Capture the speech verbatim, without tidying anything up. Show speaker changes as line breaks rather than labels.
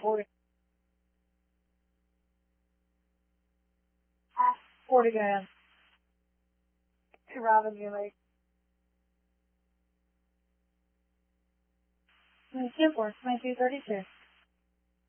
forty. forty grand. To Robin Lake. Ten four, nineteen thirty-two.